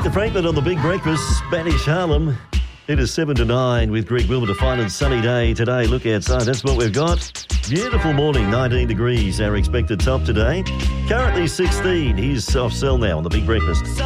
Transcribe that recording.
Aretha Franklin on the Big Breakfast, Spanish Harlem. It is 7 to 9 with Greg Wilmot. A fine and sunny day today. Look outside, that's what we've got. Beautiful morning, 19 degrees, our expected top today. Currently 16. Here's Soft Cell now on the Big Breakfast.